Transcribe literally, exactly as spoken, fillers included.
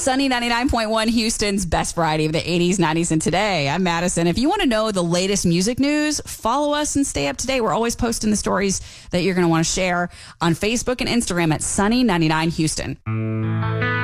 Sunny ninety-nine point one, Houston's best variety of the eighties, nineties, and today. I'm Madison. If you want to know the latest music news, follow us and stay up to date. We're always posting the stories that you're going to want to share on Facebook and Instagram at Sunny ninety-nine Houston.